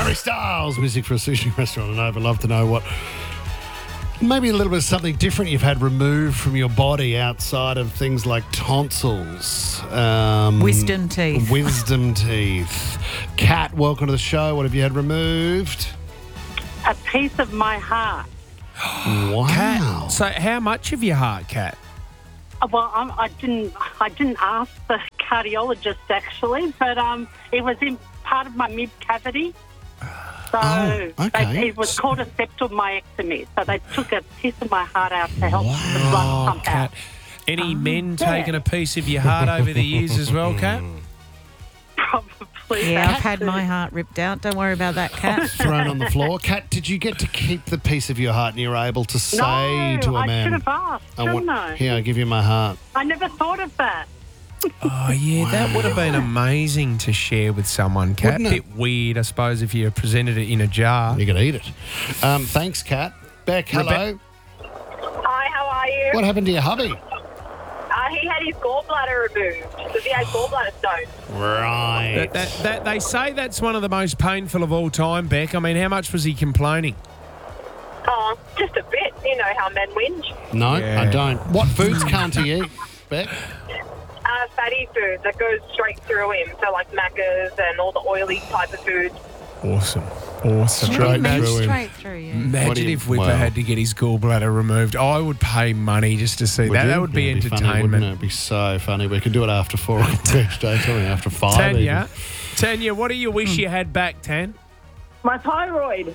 Harry Styles, music for a sushi restaurant. And I'd love to know what, maybe a little bit of something different you've had removed from your body outside of things like tonsils. Wisdom teeth. Wisdom teeth. Kat, welcome to the show. What have you had removed? A piece of my heart. Wow. Kat, so how much of your heart, Kat? Well, I didn't ask the cardiologist actually, but it was in part of my mid cavity. So okay. it was called a septal myectomy. So they took a piece of my heart out to help the blood pump out. Kat. Any men taking a piece of your heart over the years as well, Kat? Probably. Yeah, I've had my heart ripped out. Don't worry about that, Kat. Thrown on the floor. Kat, did you get to keep the piece of your heart and you were able to say to a I man, should have asked, shouldn't I? here, I'll give you my heart. I never thought of that. Oh, yeah, that would have been amazing to share with someone, Kat. Wouldn't it? Bit weird, I suppose, if you presented it in a jar. You could eat it. Thanks, Kat. Beck, hello. Hi, how are you? What happened to your hubby? He had his gallbladder removed because he had gallbladder stones. Right. That they say that's one of the most painful of all time, Beck. I mean, how much was he complaining? Oh, just a bit. You know how men whinge. No, Yeah. I don't. What foods can't he eat, Beck? Fatty food that goes straight through him. So like Macca's and all the oily type of foods. Awesome. Straight through him. Straight through you. What Imagine do you- if Whipper well- had to get his gallbladder removed. I would pay money just to see that. you? That would be It'd entertainment. Funny, wouldn't it? It'd be so funny. We could do it after 4 o'clock each day, something after 5 Tanya, what do you wish you had back, Tan? My thyroid.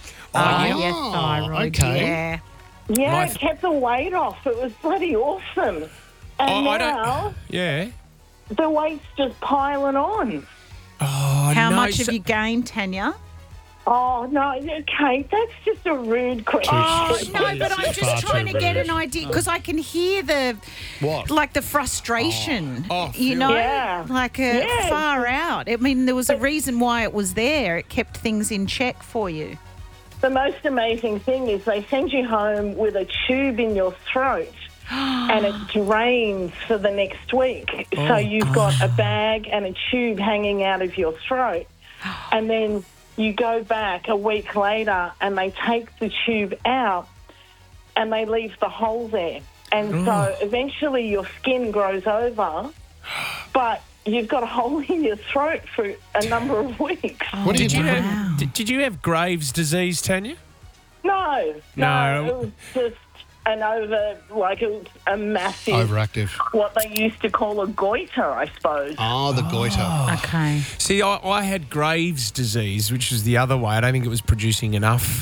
Yes, thyroid. okay. Yeah. Yeah, My it kept the weight off. It was bloody awesome. And now Yeah. the weight's just piling on. Oh, How no, much so- have you gained, Tanya? Oh, no, okay, that's just a rude question. Oh, Jeez, no, but I'm far just trying too to get rude. an idea because I can hear the, What? like the frustration, Oh, you feel know, Yeah. like Yeah. far out. I mean, there was a reason why it was there. It kept things in check for you. The most amazing thing is they send you home with a tube in your throat and it drains for the next week. So you've got a bag and a tube hanging out of your throat. And then you go back a week later and they take the tube out and they leave the hole there. And so eventually your skin grows over, but you've got a hole in your throat for a number of weeks. What do you do? Did you have Graves' disease, Tanya? No, No. it was just it was a massive, Overactive. what they used to call a goiter, I suppose. Oh, the goiter. Okay. See, I had Graves' disease, which was the other way. I don't think it was producing enough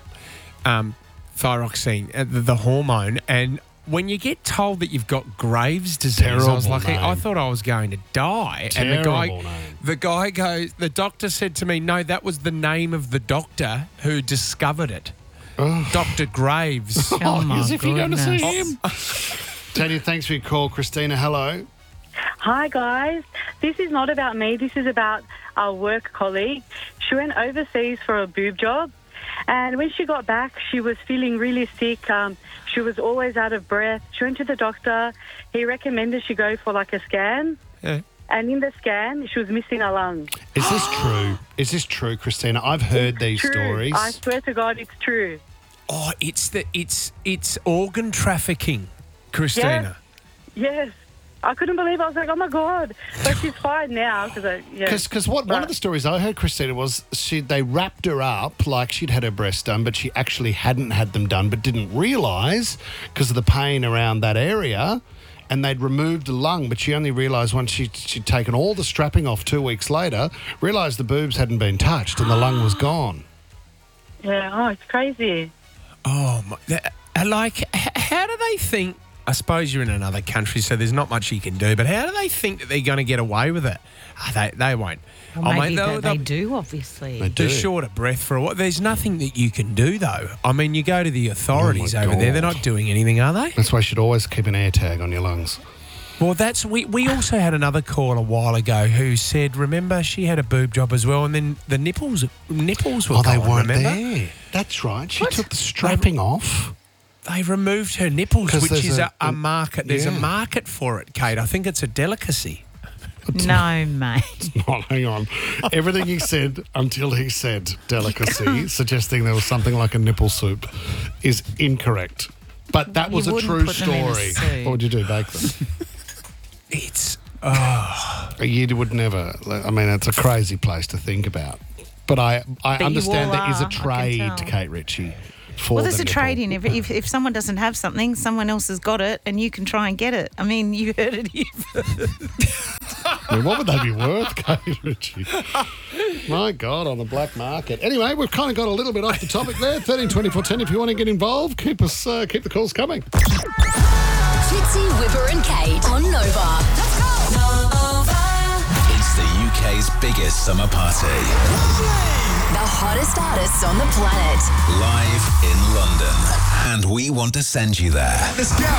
thyroxine, the hormone. And when you get told that you've got Graves' disease, I was Terrible like, name. I thought I was going to die. Terrible and name. the guy goes, the doctor said to me, no, that was the name of the doctor who discovered it. Dr. Graves. Oh, my as if you're going to see goodness. him. Tanya, thanks for your call. Christina, hello. Hi, guys. This is not about me. This is about our work colleague. She went overseas for a boob job. And when she got back, she was feeling really sick. She was always out of breath. She went to the doctor. He recommended she go for like a scan. Yeah. And in the scan, she was missing a lung. Is this true? Is this true, Christina? I've heard these True. stories. I swear to God, it's true. Oh, it's organ trafficking, Christina. Yes. I couldn't believe it. I was like, oh, my God. But she's fine now. Because one of the stories I heard, Christina, was they wrapped her up like she'd had her breasts done, but she actually hadn't had them done, but didn't realise because of the pain around that area. And they'd removed a lung, but she only realised once she'd taken all the strapping off 2 weeks later, realised the boobs hadn't been touched and the lung was gone. Yeah, oh, it's crazy. Oh, how do they think? I suppose you're in another country, so there's not much you can do. But how do they think that they're going to get away with it? They won't. Well, maybe they'll- they do, obviously. They do. They're short of breath for a while. There's nothing that you can do, though. I mean, you go to the authorities Oh, my over there. They're God. not doing anything, are they? That's why you should always keep an air tag on your lungs. Well, we also had another call a while ago who said, remember, she had a boob job as well, and then the nipples were They gone, weren't remember? there. That's right. She took the strapping off. They removed her nipples, 'Cause which there's is a a market. There's a yeah. market for it, Kate. I think it's a delicacy. No, mate. Oh, hang on. Everything he said until he said delicacy, suggesting there was something like a nipple soup, is incorrect. But that was You a wouldn't true put them in a story. soup. What would you do, bake them? It's You would never. I mean, it's a crazy place to think about. But I you understand all there is are, a I can trade, tell. Kate Ritchie. For Well, there's the a nipple. trade in. If someone doesn't have something, someone else has got it, and you can try and get it. I mean, you heard it here. I mean, what would they be worth, Kate Ritchie? My God, on the black market. Anyway, we've kind of got a little bit off the topic there. 13 24 10. If you want to get involved, keep the calls coming. Fitzy, Whipper and Kate on Nova. Let's go! Nova. It's the UK's biggest summer party. The hottest artists on the planet. Live in London. And we want to send you there. Let's go!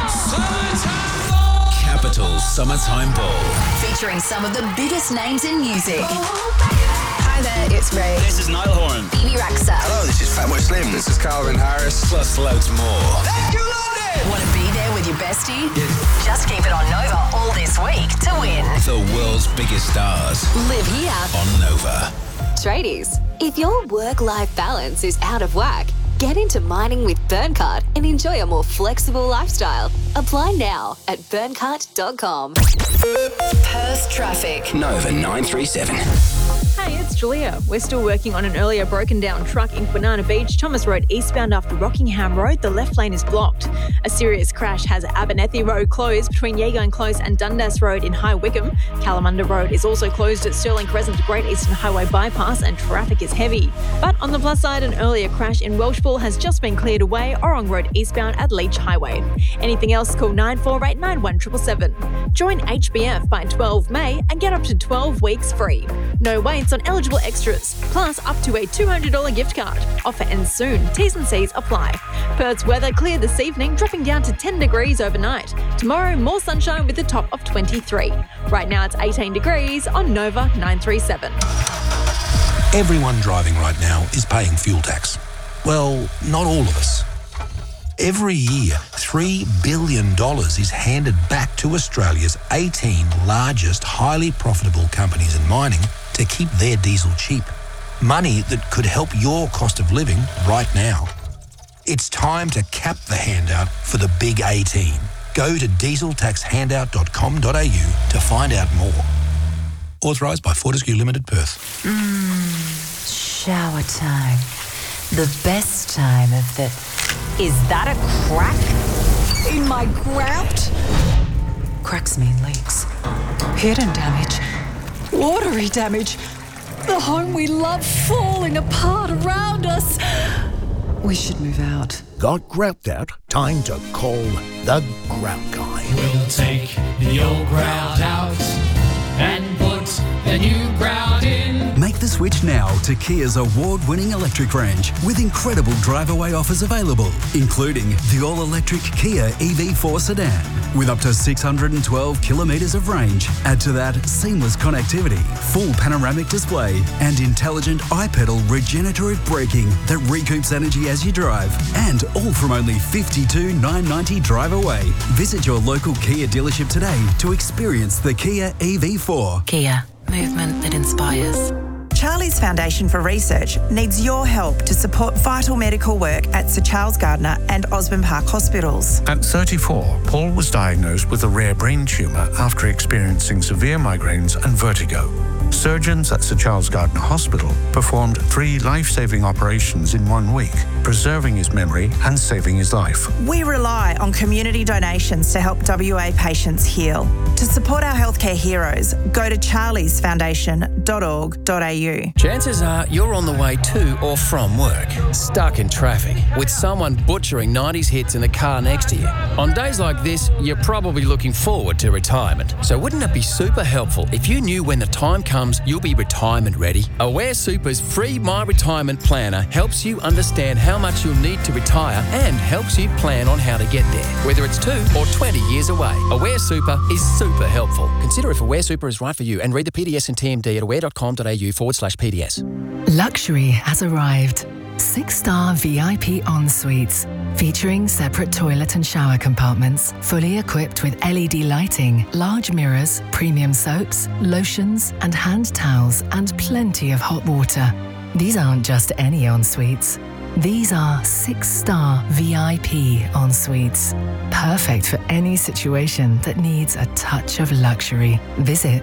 Capital Summertime Ball. Featuring some of the biggest names in music. Hi there, it's Ray. This is Niall Horan. Bibi Rexha. Hello, this is Fatboy Slim. This is Calvin Harris. Plus loads more. Want to be there with your bestie? Just keep it on Nova all this week to win. The world's biggest stars Live here. on Nova. Tradies, if your work-life balance is out of whack, get into mining with Burncart and enjoy a more flexible lifestyle. Apply now at burncart.com. Perth traffic. Nova 937. Hey, it's Julia. We're still working on an earlier broken down truck in Banana Beach, Thomas Road eastbound after Rockingham Road. The left lane is blocked. A serious crash has Abernethy Road closed between Yeagoan Close and Dundas Road in High Wycombe. Kalamunda Road is also closed at Stirling Crescent to Great Eastern Highway bypass and traffic is heavy. But on the plus side, an earlier crash in Welshpool has just been cleared away, Orrong Road eastbound at Leach Highway. Anything else, call 9489 17777. Join HBF by 12 May and get up to 12 weeks free. No waits on eligible extras, plus up to a $200 gift card. Offer ends soon. T's and C's apply. Perth's weather clear this evening, dropping down to 10 degrees overnight. Tomorrow, more sunshine with a top of 23. Right now, it's 18 degrees on Nova 937. Everyone driving right now is paying fuel tax. Well, not all of us. Every year, $3 billion is handed back to Australia's 18 largest highly profitable companies in mining to keep their diesel cheap. Money that could help your cost of living right now. It's time to cap the handout for the big 18. Go to dieseltaxhandout.com.au to find out more. Authorised by Fortescue Limited, Perth. Shower time. The best time of the... Is that a crack in my grout? Cracks mean leaks. Hidden damage. Watery damage. The home we love falling apart around us. We should move out. Got grout out? Time to call the Grout Guy. We'll take the old grout out and put the new grout in. Make the switch now to Kia's award-winning electric range with incredible drive-away offers available, including the all-electric Kia EV4 sedan with up to 612 kilometres of range. Add to that seamless connectivity, full panoramic display and intelligent iPedal regenerative braking that recoups energy as you drive. And all from only $52,990 drive away. Visit your local Kia dealership today to experience the Kia EV4. Kia. Movement that inspires. Charlie's Foundation for Research needs your help to support vital medical work at Sir Charles Gardner and Osborne Park hospitals. At 34, Paul was diagnosed with a rare brain tumour after experiencing severe migraines and vertigo. Surgeons at Sir Charles Gardner Hospital performed 3 life-saving operations in 1 week, preserving his memory and saving his life. We rely on community donations to help WA patients heal. To support our healthcare heroes, go to charliesfoundation.org.au. Chances are you're on the way to or from work, stuck in traffic, with someone butchering 90s hits in the car next to you. On days like this, you're probably looking forward to retirement. So wouldn't it be super helpful if you knew when the time comes you'll be retirement ready? Aware Super's free My Retirement Planner helps you understand how much you'll need to retire and helps you plan on how to get there, whether it's 2 or 20 years away. Aware Super is super helpful. Consider if Aware Super is right for you and read the PDS and TMD at aware.com.au/PDS. Luxury has arrived. 6-star VIP en-suites. Featuring separate toilet and shower compartments, fully equipped with LED lighting, large mirrors, premium soaps, lotions, and hand towels, and plenty of hot water. These aren't just any en-suites. These are 6-star VIP en-suites. Perfect for any situation that needs a touch of luxury. Visit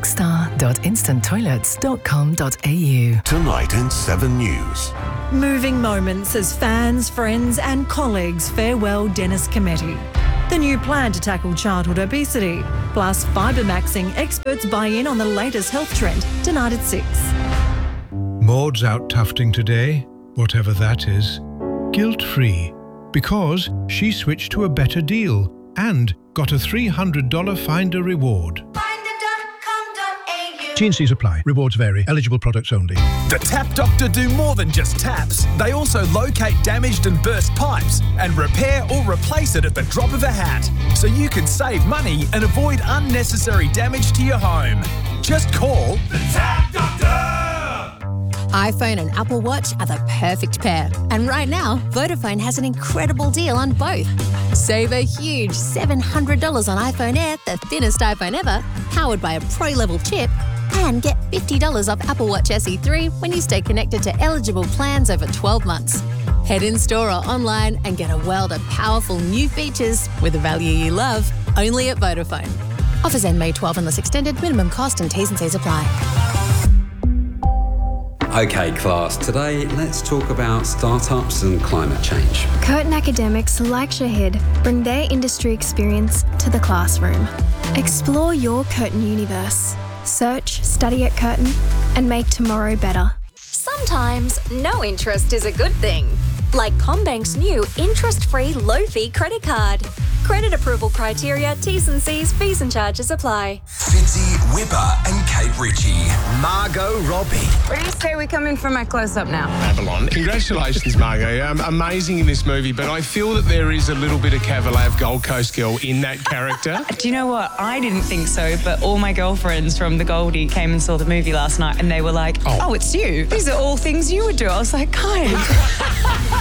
6star.instanttoilets.com.au. Tonight in 7 News. Moving moments as fans, friends and colleagues farewell Dennis Cometti. The new plan to tackle childhood obesity, plus fibre-maxing, experts buy in on the latest health trend, tonight at 6. Maud's out tufting today, whatever that is, guilt-free, because she switched to a better deal and got a $300 Finder reward. T&Cs apply. Rewards vary. Eligible products only. The Tap Doctor do more than just taps. They also locate damaged and burst pipes and repair or replace it at the drop of a hat, so you can save money and avoid unnecessary damage to your home. Just call the Tap Doctor! iPhone and Apple Watch are the perfect pair. And right now, Vodafone has an incredible deal on both. Save a huge $700 on iPhone Air, the thinnest iPhone ever, powered by a pro-level chip, and get $50 off Apple Watch SE 3 when you stay connected to eligible plans over 12 months. Head in-store or online and get a world of powerful new features with a value you love, only at Vodafone. Offers end May 12 unless extended. Minimum cost and T's and C's apply. Okay, class, today let's talk about startups and climate change. Curtin academics like Shahid bring their industry experience to the classroom. Explore your Curtin universe. Search, study at Curtin, and make tomorrow better. Sometimes no interest is a good thing. Like CommBank's new interest-free low-fee credit card. Credit approval criteria, T's and C's, fees and charges apply. Fitzy, Whipper and Kate Ritchie. Margot Robbie. What do you say we come in for my close-up now? Babylon. Congratulations, Margot. Amazing in this movie, but I feel that there is a little bit of Cavalier Gold Coast girl in that character. Do you know what? I didn't think so, but all my girlfriends from the Goldie came and saw the movie last night and they were like, oh it's you. These are all things you would do. I was like, guys.